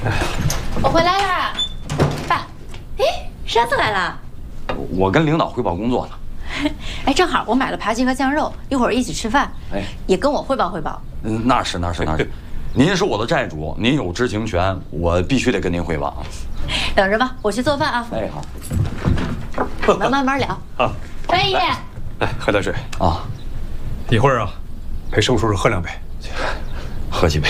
我回来啦，爸。哎，山子来了。 我跟领导汇报工作呢。 哎，正好我买了扒鸡和酱肉，一会儿一起吃饭。哎，也跟我汇报汇报。 那是。您是我的债主，您有知情权，我必须得跟您汇报。 等着吧，我去做饭啊。 哎，好。 我们慢慢聊。 好。 专业。 来，喝点水啊。 一会儿啊，陪盛叔叔喝2杯。 喝几杯？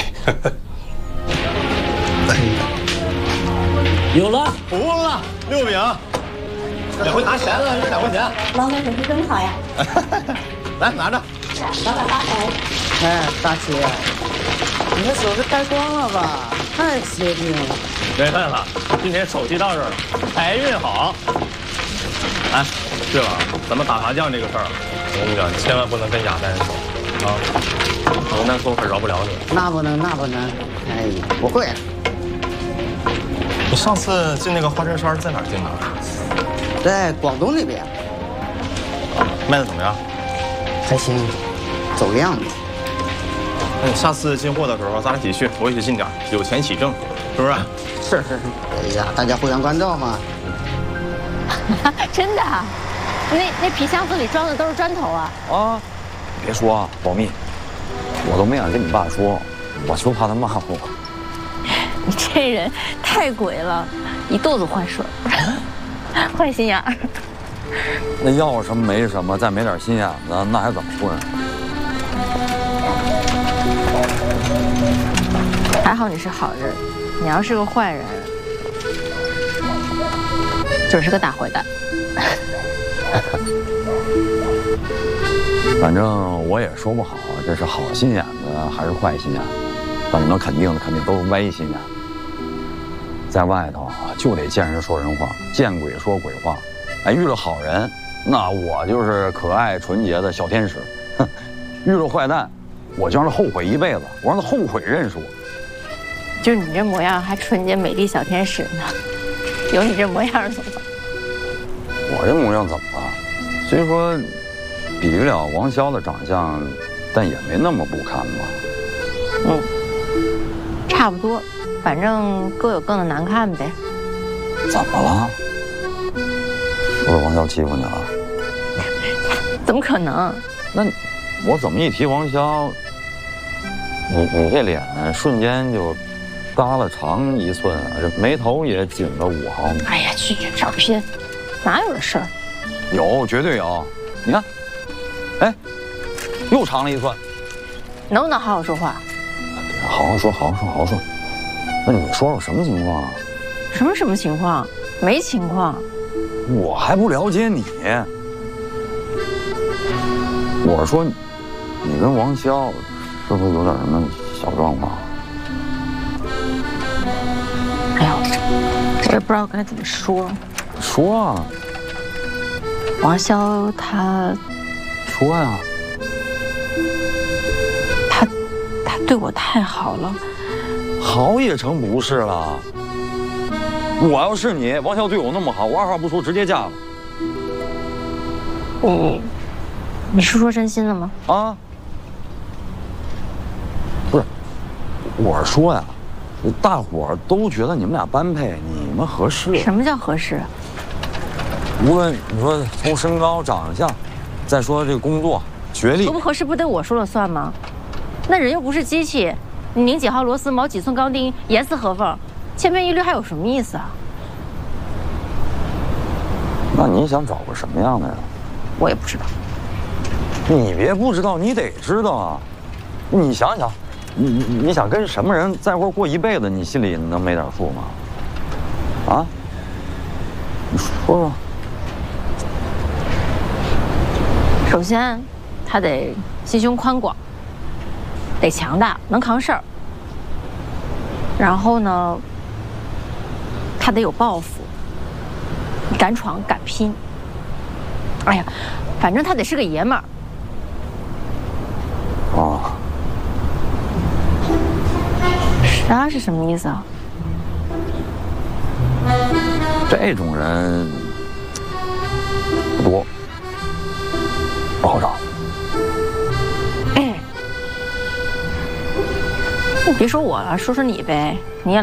有了， 我忘了6饼，2回拿钱了，这2块钱。 老板手气真好呀！ 来拿着。 老板发财。 哎，大姐，你的手是败光了吧？太邪性了。 没办法，今天手气到这儿了，财运好。哎，对了，咱们打麻将这个事儿，我跟你讲，你千万不能跟雅丹说啊，王丹说可饶不了你。 那不能。哎，不会。 你上次进那个花衬衫在哪儿进的？ 在广东那边。 卖的怎么样？ 还行，走样子。 那你下次进货的时候，咱俩一起去，我也去进点，有钱起挣，是不是？ 是。哎呀，大家互相关照嘛。 真的？那皮箱子里装的都是砖头啊！ 啊，别说啊，保密。我都没敢跟你爸说，我就怕他骂我。 你这人太鬼了，一肚子坏水，坏心眼儿。 那要什么没什么，再没点心眼子，那还怎么混？ 还好你是好人，你要是个坏人，就是个大坏蛋。 反正我也说不好，这是好心眼子还是坏心眼子，但我能肯定的，肯定都是歪心眼。在外头就得见人说人话，见鬼说鬼话。哎，遇到好人，那我就是可爱纯洁的小天使；哼，遇到坏蛋，我就让他后悔一辈子，我让他后悔认识我。 就你这模样，还纯洁美丽小天使呢？有你这模样怎么办？ 我这模样怎么了？虽说比不了王骁的长相，但也没那么不堪吧？ 差不多，反正各有各的难看呗。 怎么了？是不是王骁欺负你了？ 怎么可能？ 那我怎么一提王骁，你这脸瞬间就耷了长1寸啊，这眉头也紧了5毫米。 哎呀，去少拼，哪有这事儿？ 有，绝对有。你看，哎，又长了1寸。 能不能好好说话？ 好好说。那你说说什么情况啊？ 什么情况？没情况。 我还不了解你。我是说，你跟王骁是不是有点什么小状况？ 哎呀，我也不知道该怎么说。 说啊。 王骁他说呀。 他对我太好了。 好也成不是了。我要是你，王骁对我那么好，我二话不说直接嫁了。 你是说真心的吗？ 啊，不是，我是说呀，大伙儿都觉得你们俩般配，你们合适。 什么叫合适？ 无论你说从身高、长相，再说这个工作、学历， 合不合适不得我说了算吗？那人又不是机器，你拧几号螺丝、铆几寸钢钉，严丝合缝，千篇一律还有什么意思啊？ 那你想找个什么样的呀？ 我也不知道。 你别不知道，你得知道啊！你想想，你想跟什么人在一块过一辈子，你心里能没点数吗？啊？你说说。 首先，他得心胸宽广，得强大，能扛事儿。然后呢，他得有抱负，敢闯敢拼。哎呀，反正他得是个爷们儿。 哦。 啥是什么意思啊？ 这种人不多，不好找。 哎，你别说我了，说说你呗。